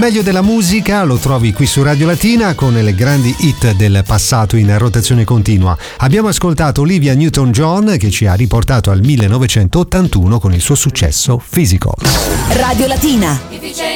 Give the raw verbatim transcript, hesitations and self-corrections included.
meglio della musica lo trovi qui su Radio Latina con le grandi hit del passato in rotazione continua. Abbiamo ascoltato Olivia Newton-John che ci ha riportato al millenovecentottantuno con il suo successo Physical. Radio Latina.